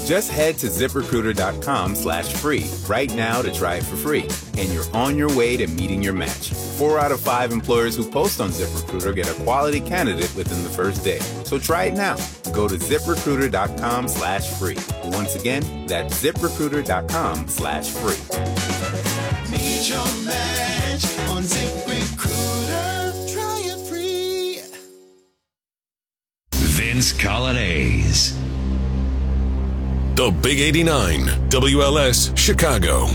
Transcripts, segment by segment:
Just head to ZipRecruiter.com/free right now to try it for free, and you're on your way to meeting your match. 4 out of 5 employers who post on ZipRecruiter get a quality candidate within the first day. So try it now. Go to ZipRecruiter.com/free. Once again, that's ZipRecruiter.com/free. Meet your match on ZipRecruiter. Try it free. Vince Colonnese. The Big 89, WLS, Chicago.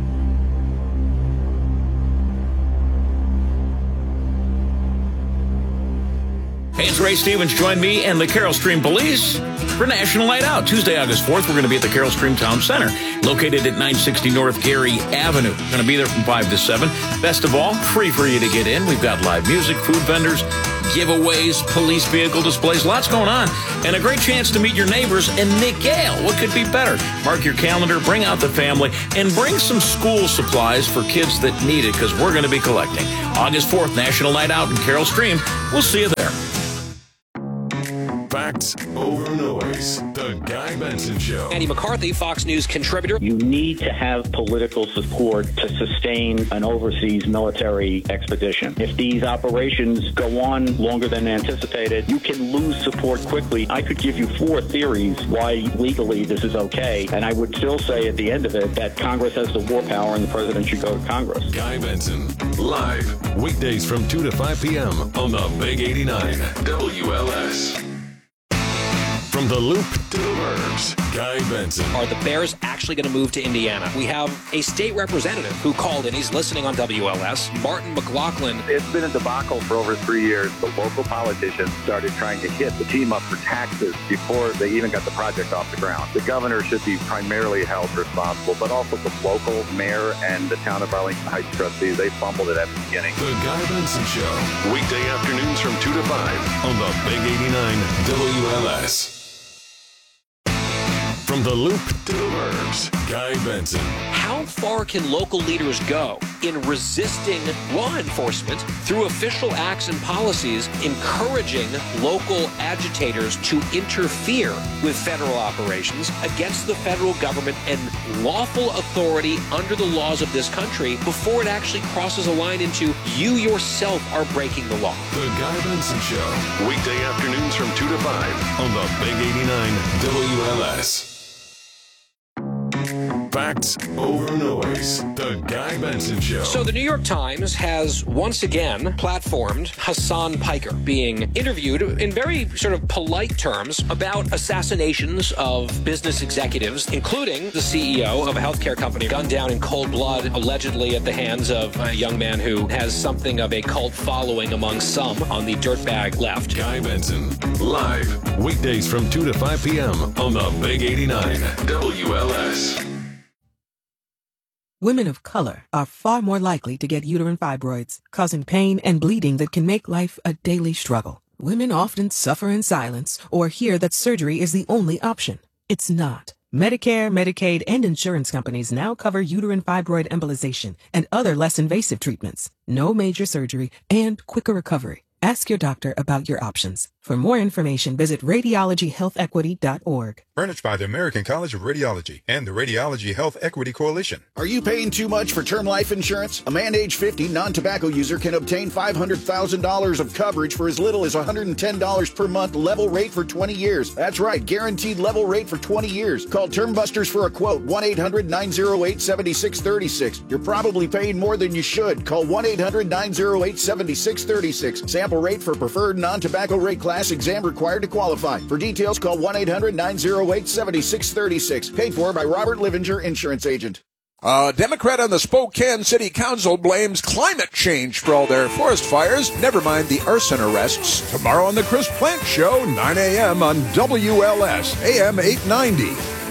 Hey, it's Ray Stevens. Join me and the Carroll Stream Police for National Night Out. Tuesday, August 4th, we're going to be at the Carroll Stream Town Center, located at 960 North Gary Avenue. Going to be there from 5 to 7. Best of all, free for you to get in. We've got live music, food vendors, giveaways, police vehicle displays, lots going on, and a great chance to meet your neighbors and Nick Gale. What could be better? Mark your calendar, bring out the family, and bring some school supplies for kids that need it, because we're going to be collecting. August 4th, National Night Out in Carroll Stream. We'll see you there. Facts over noise. The Guy Benson Show. Andy McCarthy, Fox News contributor. You need to have political support to sustain an overseas military expedition. If these operations go on longer than anticipated, you can lose support quickly. I could give you 4 theories why legally this is okay, and I would still say at the end of it that Congress has the war power and the president should go to Congress. Guy Benson, live, weekdays from 2 to 5 p.m. on the Big 89, WLS. From the Loop to the Burbs, Guy Benson. Are the Bears actually going to move to Indiana? We have a state representative who called in. He's listening on WLS. Martin McLaughlin. It's been a debacle for over 3 years. The local politicians started trying to hit the team up for taxes before they even got the project off the ground. The governor should be primarily held responsible, but also the local mayor and the town of Arlington Heights trustees. They fumbled it at the beginning. The Guy Benson Show, weekday afternoons from 2 to 5 on the Big 89 WLS. From the Loop to the Burbs, Guy Benson. How far can local leaders go in resisting law enforcement through official acts and policies, encouraging local agitators to interfere with federal operations against the federal government and lawful authority under the laws of this country before it actually crosses a line into you yourself are breaking the law? The Guy Benson Show, weekday afternoons from 2 to 5 on the Big 89 WLS. Facts over noise. The Guy Benson Show. So the New York Times has once again platformed Hassan Piker being interviewed in very sort of polite terms about assassinations of business executives, including the CEO of a healthcare company gunned down in cold blood, allegedly at the hands of a young man who has something of a cult following among some on the dirtbag left. Guy Benson, live, weekdays from 2 to 5 p.m. on the Big 89 WLS. Women of color are far more likely to get uterine fibroids, causing pain and bleeding that can make life a daily struggle. Women often suffer in silence or hear that surgery is the only option. It's not. Medicare, Medicaid, and insurance companies now cover uterine fibroid embolization and other less invasive treatments. No major surgery and quicker recovery. Ask your doctor about your options. For more information, visit radiologyhealthequity.org. Furnished by the American College of Radiology and the Radiology Health Equity Coalition. Are you paying too much for term life insurance? A man age 50 non-tobacco user can obtain $500,000 of coverage for as little as $110 per month, level rate for 20 years. That's right, guaranteed level rate for 20 years. Call Term Busters for a quote, 1-800-908-7636. You're probably paying more than you should. Call 1-800-908-7636. Sample rate for preferred non-tobacco rate class. Exam required to qualify. For details, call 1-800-908-7636. Paid for by Robert Livinger, insurance agent. A Democrat on the Spokane City Council blames climate change for all their forest fires. Never mind the arson arrests. Tomorrow on the Chris Plant Show, 9 a.m. on WLS, AM 890.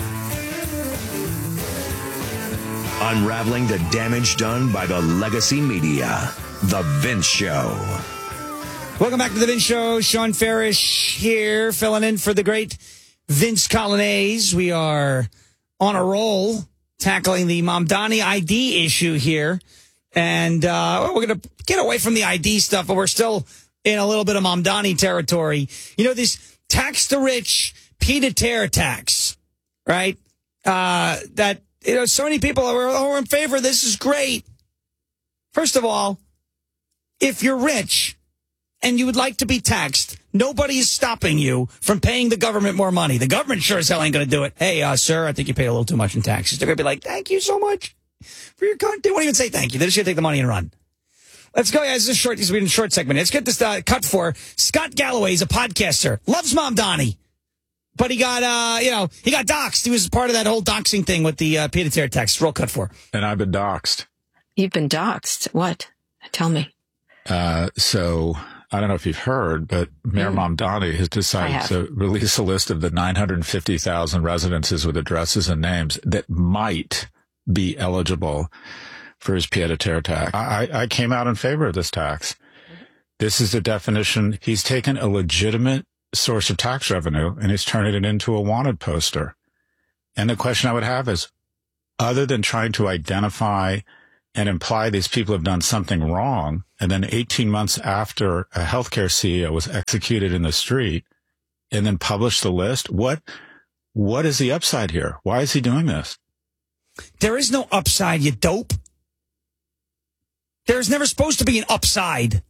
Unraveling the damage done by the legacy media. The Vince Show. Welcome back to the Vince Show. Sean Farish here, filling in for the great Vince Colonnese. We are on a roll, tackling the Mamdani ID issue here. And we're going to get away from the ID stuff, but we're still in a little bit of Mamdani territory. You know, this tax the rich, pied-à-terre tax right? That, so many people are in favor of this is great. First of all, if you're rich and you would like to be taxed, nobody is stopping you from paying the government more money. The government sure as hell ain't going to do it. Hey, sir, I think you paid a little too much in taxes. They're going to be like, thank you so much for your content. They won't even say thank you. They're just going to take the money and run. Let's go, guys. This is a short segment. Let's get this cut for Scott Galloway. He's a podcaster. Loves Mom Donnie. But he got, he got doxxed. He was part of that whole doxing thing with the pied-à-terre text. Roll cut for. And I've been doxxed. You've been doxxed? What? Tell me. So I don't know if you've heard, but Mayor Mamdani has decided to release a list of the 950,000 residences with addresses and names that might be eligible for his pied-à-terre tax. I came out in favor of this tax. This is the definition. He's taken a legitimate source of tax revenue and he's turning it into a wanted poster. And the question I would have is, other than trying to identify and imply these people have done something wrong, and then 18 months after a healthcare CEO was executed in the street and then publish the list, what is the upside here? Why is he doing this? There is no upside, you dope. There's never supposed to be an upside.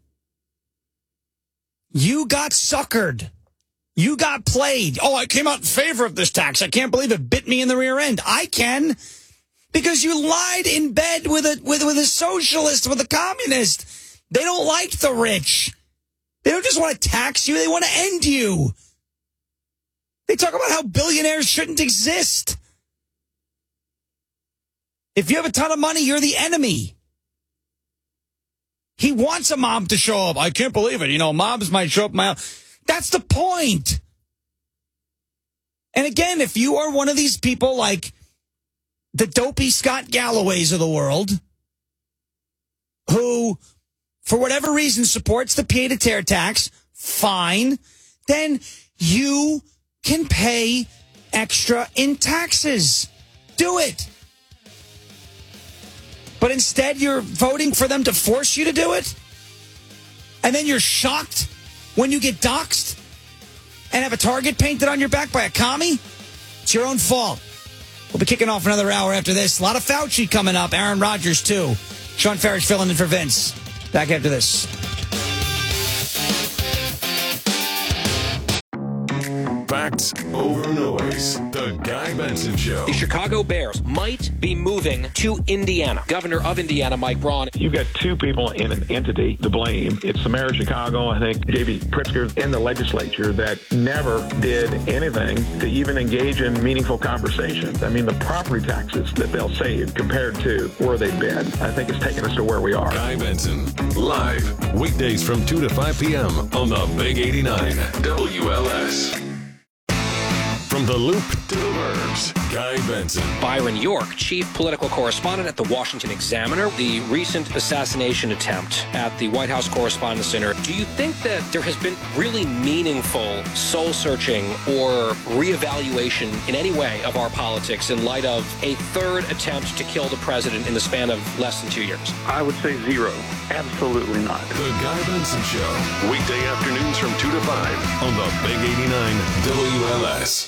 You got suckered. You got played. Oh, I came out in favor of this tax. I can't believe it bit me in the rear end. I can, because you lied in bed with a socialist, with a communist. They don't like the rich. They don't just want to tax you. They want to end you. They talk about how billionaires shouldn't exist. If you have a ton of money, you're the enemy. He wants a mob to show up. I can't believe it. Mobs might show up. That's the point. And again, if you are one of these people like the dopey Scott Galloways of the world, who, for whatever reason, supports the pied-à-terre tax, fine, then you can pay extra in taxes. Do it. But instead, you're voting for them to force you to do it? And then you're shocked when you get doxxed and have a target painted on your back by a commie? It's your own fault. We'll be kicking off another hour after this. A lot of Fauci coming up. Aaron Rodgers, too. Sean Farish filling in for Vince. Back after this. Facts over noise. The Guy Benson Show. The Chicago Bears might be moving to Indiana. Governor of Indiana, Mike Braun. You've got two people in an entity to blame. It's the mayor of Chicago, I think, J.B. Pritzker, and the legislature that never did anything to even engage in meaningful conversations. I mean, the property taxes that they'll save compared to where they've been, I think it's taken us to where we are. Guy Benson, live, weekdays from 2 to 5 p.m. on the Big 89 WLS. From the Loop to the Burbs, Guy Benson. Byron York, chief political correspondent at the Washington Examiner. The recent assassination attempt at the White House Correspondents' Center. Do you think that there has been really meaningful soul-searching or reevaluation in any way of our politics in light of a third attempt to kill the president in the span of less than 2 years? I would say zero. Absolutely not. The Guy Benson Show. Weekday afternoons from 2 to 5 on the Big 89 WLS.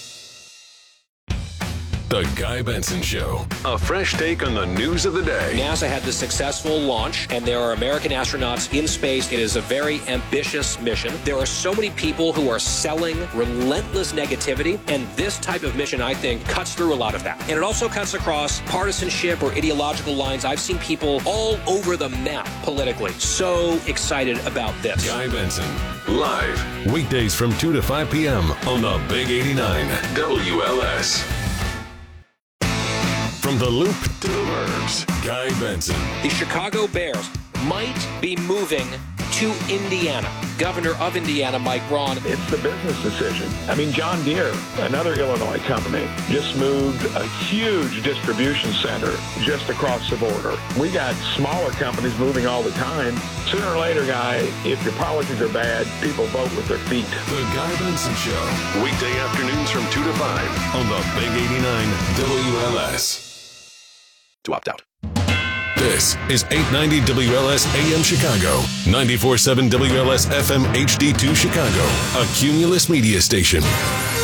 The Guy Benson Show. A fresh take on the news of the day. NASA had the successful launch, and there are American astronauts in space. It is a very ambitious mission. There are so many people who are selling relentless negativity, and this type of mission, I think, cuts through a lot of that. And it also cuts across partisanship or ideological lines. I've seen people all over the map politically so excited about this. Guy Benson, live, weekdays from 2 to 5 p.m. on the Big 89 WLS. From the Loop to the Burbs, Guy Benson. The Chicago Bears might be moving to Indiana. Governor of Indiana, Mike Braun. It's the business decision. I mean, John Deere, another Illinois company, just moved a huge distribution center just across the border. We got smaller companies moving all the time. Sooner or later, Guy, if your policies are bad, people vote with their feet. The Guy Benson Show. Weekday afternoons from 2 to 5 on the Big 89 WLS. To opt out. This is 890 WLS AM Chicago, 94.7 WLS FM HD2 Chicago, a Cumulus media station.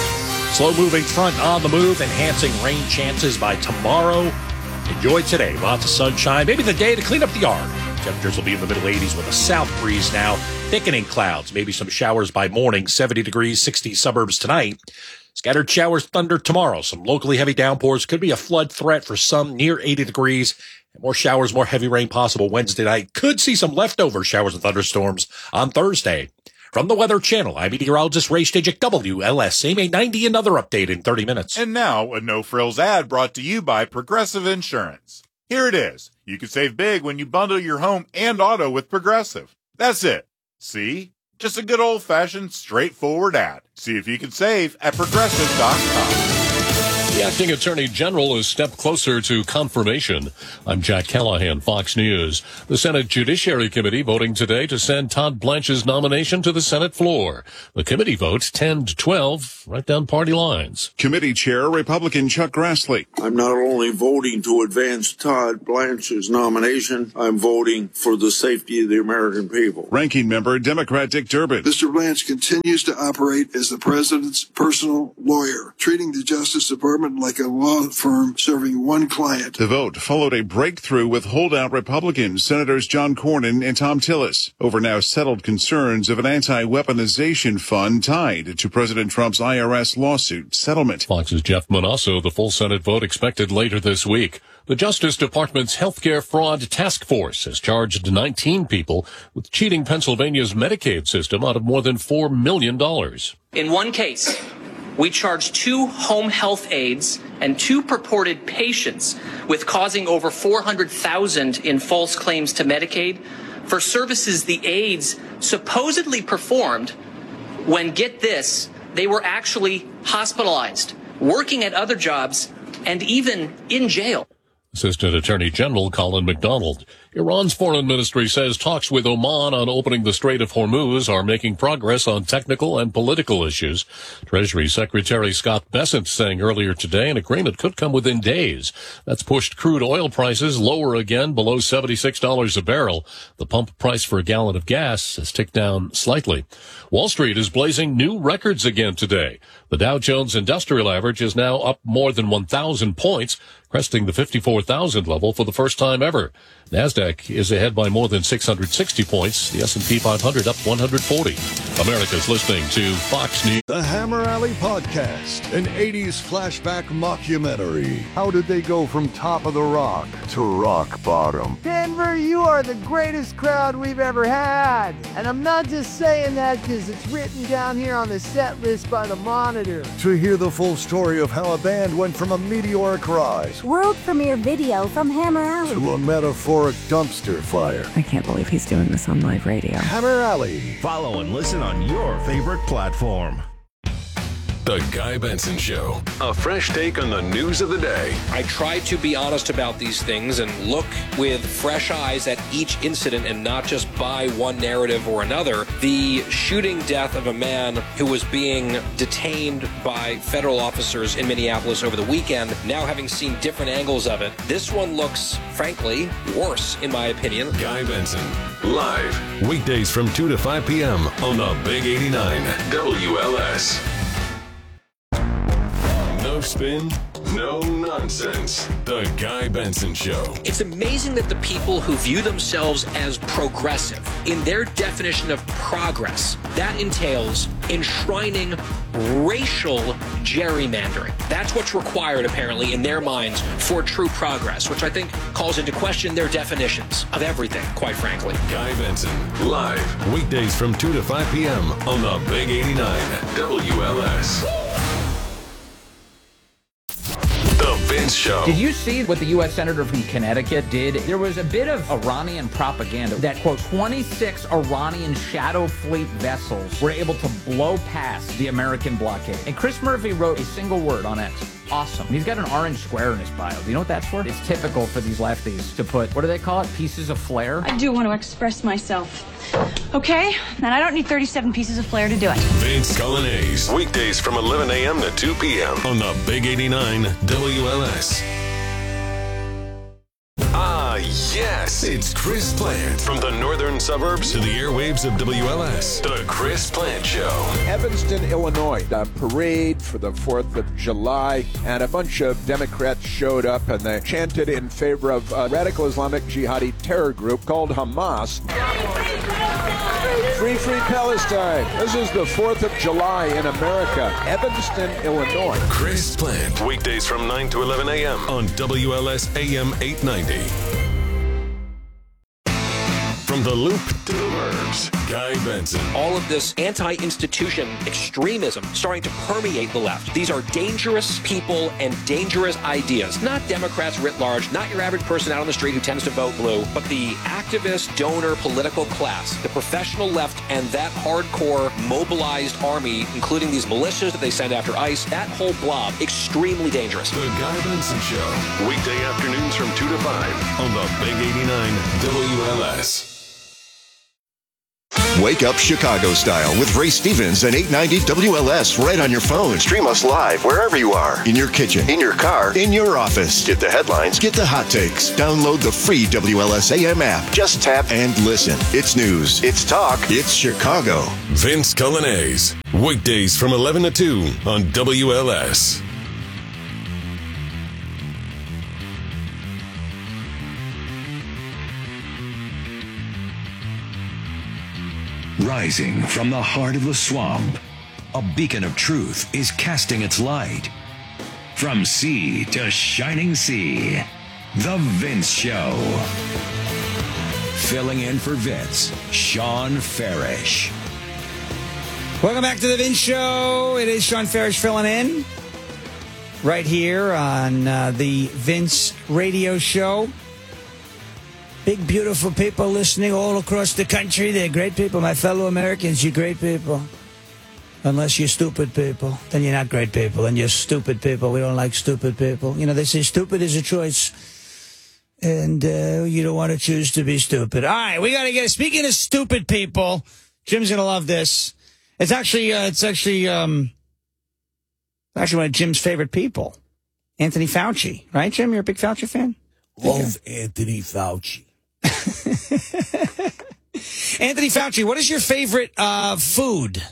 Slow-moving front on the move, enhancing rain chances by tomorrow. Enjoy today. Lots of sunshine. Maybe the day to clean up the yard. Temperatures will be in the middle 80s with a south breeze now. Thickening clouds. Maybe some showers by morning. 70 degrees, 60 suburbs tonight. Scattered showers, thunder tomorrow. Some locally heavy downpours. Could be a flood threat for some near 80 degrees. More showers, more heavy rain possible Wednesday night. Could see some leftover showers and thunderstorms on Thursday. From the Weather Channel, I'm meteorologist Ray Stajic, WLS. AIM 890, another update in 30 minutes. And now, a no-frills ad brought to you by Progressive Insurance. Here it is. You can save big when you bundle your home and auto with Progressive. That's it. See? Just a good old-fashioned, straightforward ad. See if you can save at Progressive.com. The acting attorney general is stepped closer to confirmation. I'm Jack Callahan, Fox News. The Senate Judiciary Committee voting today to send Todd Blanche's nomination to the Senate floor. The committee votes 10-12, right down party lines. Committee Chair Republican Chuck Grassley. I'm not only voting to advance Todd Blanche's nomination, I'm voting for the safety of the American people. Ranking Member Democrat Dick Durbin. Mr. Blanche continues to operate as the president's personal lawyer, treating the Justice Department like a law firm serving one client. The vote followed a breakthrough with holdout Republicans, Senators John Cornyn and Tom Tillis, over now settled concerns of an anti-weaponization fund tied to President Trump's IRS lawsuit settlement. Fox's Jeff Manasso, the full Senate vote expected later this week. The Justice Department's healthcare fraud task force has charged 19 people with cheating Pennsylvania's Medicaid system out of more than $4 million. In one case, we charged 2 home health aides and 2 purported patients with causing over $400,000 in false claims to Medicaid for services the aides supposedly performed when, get this, they were actually hospitalized, working at other jobs, and even in jail. Assistant Attorney General Colin McDonald. Iran's foreign ministry says talks with Oman on opening the Strait of Hormuz are making progress on technical and political issues. Treasury Secretary Scott Bessent saying earlier today an agreement could come within days. That's pushed crude oil prices lower again below $76 a barrel. The pump price for a gallon of gas has ticked down slightly. Wall Street is blazing new records again today. The Dow Jones Industrial Average is now up more than 1,000 points, cresting the 54,000 level for the first time ever. NASDAQ is ahead by more than 660 points. The S&P 500 up 140. America's listening to Fox News. The Hammer Alley Podcast, an 80s flashback mockumentary. How did they go from top of the rock to rock bottom? Denver, you are the greatest crowd we've ever had. And I'm not just saying that because it's written down here on the set list by the Monitor. To hear the full story of how a band went from a meteoric rise, world premiere video from Hammer Alley, to a metaphoric dumpster fire. I can't believe he's doing this on live radio. Hammer Alley. Follow and listen on your favorite platform. The Guy Benson Show. A fresh take on the news of the day. I try to be honest about these things and look with fresh eyes at each incident and not just buy one narrative or another. The shooting death of a man who was being detained by federal officers in Minneapolis over the weekend, now having seen different angles of it, this one looks, frankly, worse, in my opinion. Guy Benson, live, weekdays from 2 to 5 p.m. on the Big 89 WLS. No spin, no nonsense. The Guy Benson Show. It's amazing that the people who view themselves as progressive, in their definition of progress, that entails enshrining racial gerrymandering. That's what's required, apparently, in their minds for true progress, which I think calls into question their definitions of everything, quite frankly. Guy Benson, live, weekdays from 2 to 5 p.m. on the Big 89 WLS. The Vince Show. Did you see what the U.S. Senator from Connecticut did? There was a bit of Iranian propaganda that, quote, 26 Iranian shadow fleet vessels were able to blow past the American blockade. And Chris Murphy wrote a single word on X. Awesome. He's got an orange square in his bio. Do you know what that's for? It's typical for these lefties to put, what do they call it? Pieces of flair? I do want to express myself. Okay? And I don't need 37 pieces of flair to do it. Vince Colonnese. Weekdays from 11 a.m. to 2 p.m. on the Big 89 WLS. Ah, yes. This is Chris Plant. From the northern suburbs to the airwaves of WLS. The Chris Plant Show. Evanston, Illinois. A parade for the 4th of July. And a bunch of Democrats showed up and they chanted in favor of a radical Islamic jihadi terror group called Hamas. Free, free Palestine. This is the 4th of July in America. Evanston, Illinois. Chris Plant. Weekdays from 9 to 11 a.m. on WLS AM 890. From the Loop to the Burbs, Guy Benson. All of this anti-institution extremism starting to permeate the left. These are dangerous people and dangerous ideas. Not Democrats writ large, not your average person out on the street who tends to vote blue, but the activist, donor, political class, the professional left, and that hardcore mobilized army, including these militias that they send after ICE, that whole blob, extremely dangerous. The Guy Benson Show. Weekday afternoons from 2 to 5 on the Big 89 WLS. Wake up Chicago style with Ray Stevens and 890 WLS right on your phone. Stream us live wherever you are. In your kitchen, in your car, in your office. Get the headlines, get the hot takes. Download the free WLS AM app. Just tap and listen. It's news, it's talk, it's Chicago. Vince Cullinase. Weekdays from 11 to 2 on WLS. Rising from the heart of the swamp, a beacon of truth is casting its light. From sea to shining sea, The Vince Show. Filling in for Vince, Sean Farish. Welcome back to The Vince Show. It is Sean Farish filling in right here on the Vince Radio Show. Big, beautiful people listening all across the country. They're great people. My fellow Americans, you're great people. Unless you're stupid people, then you're not great people. And you're stupid people. We don't like stupid people. You know, they say stupid is a choice. And you don't want to choose to be stupid. All right, we got to get it. Speaking of stupid people, Jim's going to love this. It's actually one of Jim's favorite people, Anthony Fauci. Right, Jim? You're a big Fauci fan? Love Anthony Fauci. Anthony Fauci, what is your favorite food?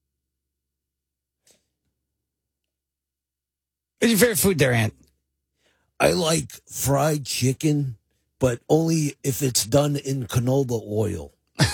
What's your favorite food there, Ant? I like fried chicken, but only if it's done in canola oil.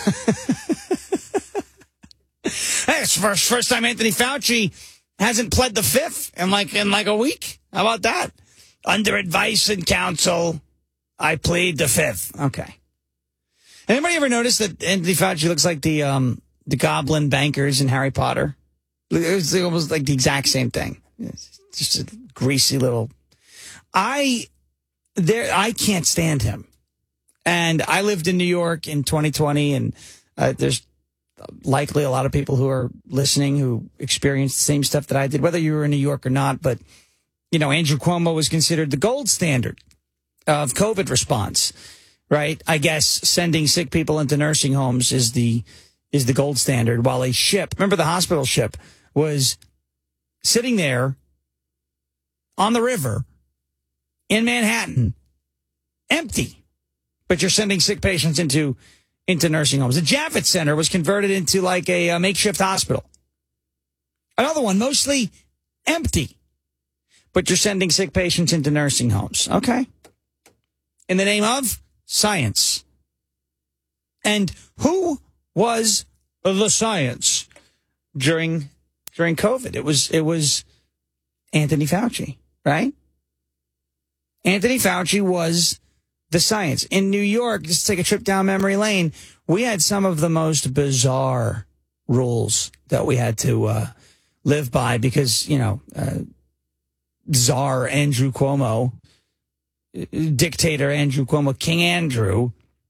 Hey, it's the first time Anthony Fauci hasn't pled the fifth in like a week. How about that? Under advice and counsel, I plead the fifth. Okay. Anybody ever notice that Anthony Fauci looks like the goblin bankers in Harry Potter? It was almost like the exact same thing. It's just a greasy little. I can't stand him. And I lived in New York in 2020, and there's likely a lot of people who are listening who experienced the same stuff that I did, whether you were in New York or not. But, you know, Andrew Cuomo was considered the gold standard of COVID response, right? I guess sending sick people into nursing homes is the gold standard, while a ship, remember the hospital ship, was sitting there on the river in Manhattan, empty, but you're sending sick patients into nursing homes. The Javits Center was converted into like a makeshift hospital. Another one, mostly empty, but you're sending sick patients into nursing homes. Okay. In the name of science. And who was the science during COVID? It was Anthony Fauci, right? Anthony Fauci was the science. In New York, just take a trip down memory lane, we had some of the most bizarre rules that we had to live by because, you know, Czar Andrew Cuomo, dictator Andrew Cuomo, King Andrew,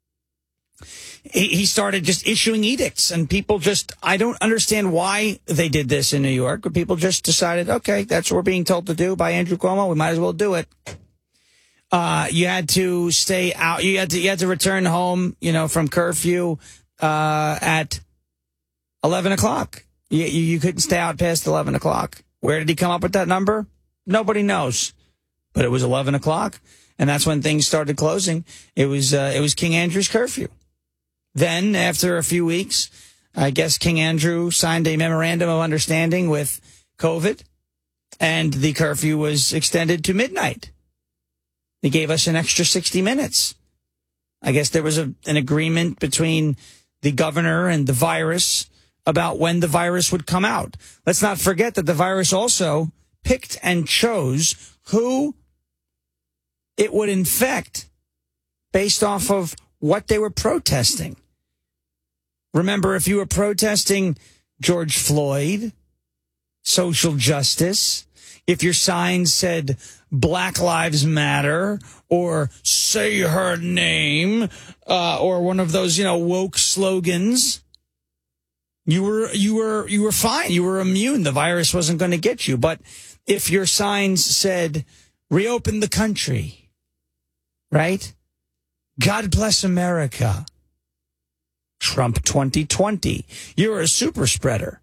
he started just issuing edicts, and people just, I don't understand why they did this in New York, but people just decided, okay, that's what we're being told to do by Andrew Cuomo, we might as well do it. You had to stay out, you had to return home, you know, from curfew at 11 o'clock. You couldn't stay out past 11 o'clock. Where did he come up with that number? Nobody knows. But it was 11 o'clock. And that's when things started closing. It was King Andrew's curfew. Then, after a few weeks, I guess King Andrew signed a memorandum of understanding with COVID, and the curfew was extended to midnight. They gave us an extra 60 minutes. I guess there was an agreement between the governor and the virus about when the virus would come out. Let's not forget that the virus also picked and chose who it would infect based off of what they were protesting. Remember, if you were protesting George Floyd, social justice, if your sign said Black Lives Matter or say her name, or one of those, woke slogans, you were fine. You were immune. The virus wasn't going to get you. But if your signs said reopen the country, right? God bless America. Trump 2020. You're a super spreader.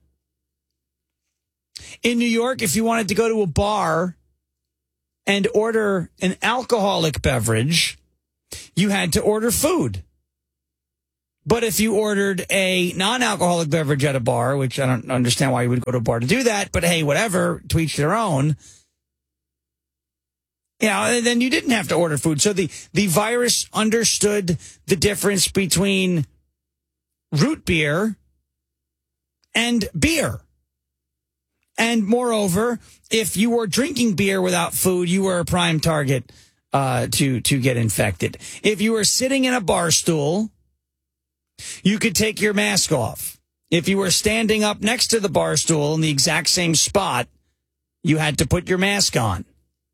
In New York, if you wanted to go to a bar and order an alcoholic beverage, you had to order food. But if you ordered a non-alcoholic beverage at a bar, which I don't understand why you would go to a bar to do that, but hey, whatever, to each their own, then you didn't have to order food. So the virus understood the difference between root beer and beer. And moreover, if you were drinking beer without food, you were a prime target to get infected. If you were sitting in a bar stool, you could take your mask off. If you were standing up next to the bar stool in the exact same spot, you had to put your mask on.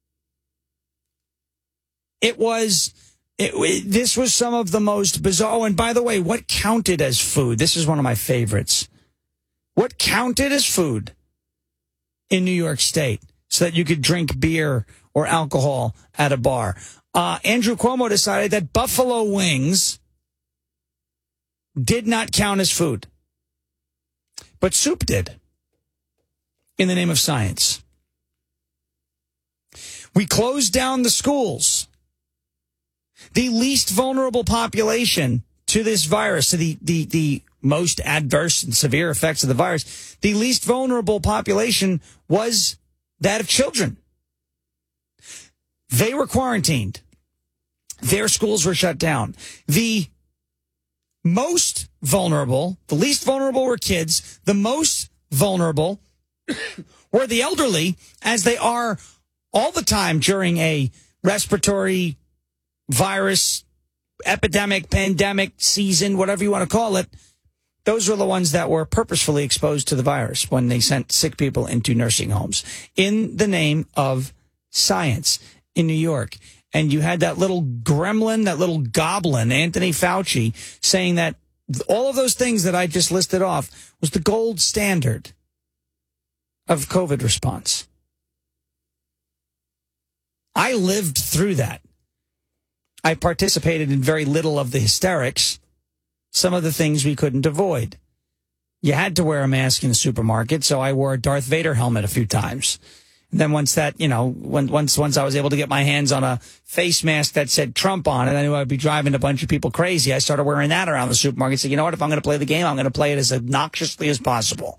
This was some of the most bizarre. Oh, and by the way, what counted as food? This is one of my favorites. What counted as food in New York State so that you could drink beer or alcohol at a bar? Andrew Cuomo decided that buffalo wings did not count as food, but soup did, in the name of science. We closed down the schools. The least vulnerable population to this virus, to the most adverse and severe effects of the virus, the least vulnerable population was that of children. They were quarantined. Their schools were shut down. The most vulnerable, the least vulnerable were kids. The most vulnerable were the elderly, as they are all the time during a respiratory virus, epidemic, pandemic, season, whatever you want to call it. Those were the ones that were purposefully exposed to the virus when they sent sick people into nursing homes in the name of science in New York. And you had that little gremlin, that little goblin, Anthony Fauci, saying that all of those things that I just listed off was the gold standard of COVID response. I lived through that. I participated in very little of the hysterics, some of the things we couldn't avoid. You had to wear a mask in the supermarket, so I wore a Darth Vader helmet a few times. And then once that, once I was able to get my hands on a face mask that said Trump on it, I knew I'd be driving a bunch of people crazy. I started wearing that around the supermarket. So, you know what? If I'm going to play the game, I'm going to play it as obnoxiously as possible.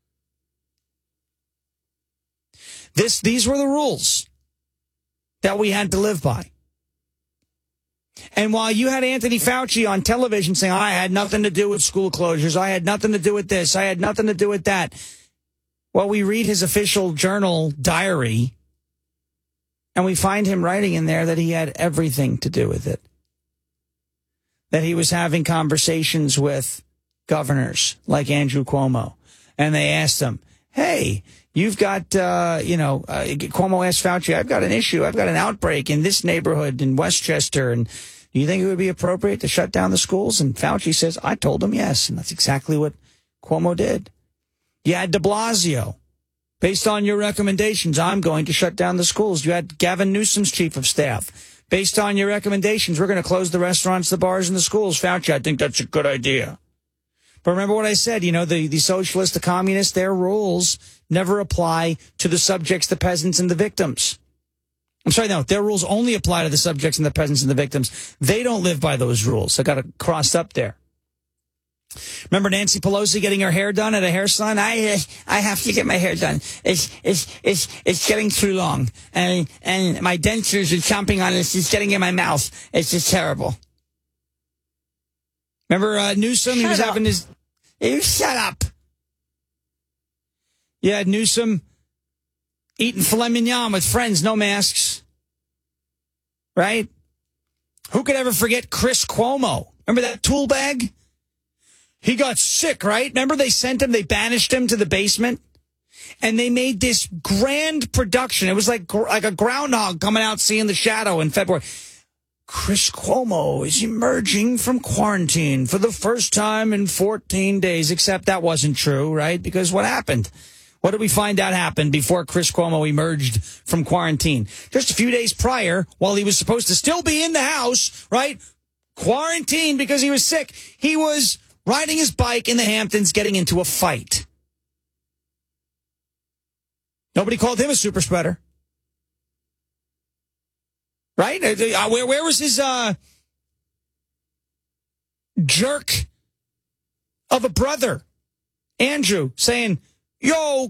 These were the rules that we had to live by. And while you had Anthony Fauci on television saying, I had nothing to do with school closures, I had nothing to do with this, I had nothing to do with that, well, we read his official journal diary, and we find him writing in there that he had everything to do with it. That he was having conversations with governors like Andrew Cuomo, and they asked him, hey, you've got, Cuomo asked Fauci, I've got an issue. I've got an outbreak in this neighborhood in Westchester. And do you think it would be appropriate to shut down the schools? And Fauci says, I told him yes. And that's exactly what Cuomo did. You had de Blasio. Based on your recommendations, I'm going to shut down the schools. You had Gavin Newsom's chief of staff. Based on your recommendations, we're going to close the restaurants, the bars, and the schools. Fauci, I think that's a good idea. But remember what I said, the socialists, the communists, their rules never apply to the subjects, the peasants, and the victims. I'm sorry, no, their rules only apply to the subjects in the presence of the victims. They don't live by those rules. I got it crossed up there. Remember Nancy Pelosi getting her hair done at a hair salon? I have to get my hair done. It's getting too long, and my dentures are chomping on it. It's getting in my mouth. It's just terrible. Remember Newsom? He was having his. You shut up. You had Newsom eating filet mignon with friends, no masks. Right? Who could ever forget Chris Cuomo? Remember that tool bag? He got sick, right? Remember they they banished him to the basement? And they made this grand production. It was like a groundhog coming out seeing the shadow in February. Chris Cuomo is emerging from quarantine for the first time in 14 days, except that wasn't true, right? Because what happened? What did we find out happened before Chris Cuomo emerged from quarantine? Just a few days prior, while he was supposed to still be in the house, right? Quarantined because he was sick. He was riding his bike in the Hamptons, getting into a fight. Nobody called him a super spreader. Right? Where was his jerk of a brother, Andrew, saying, yo,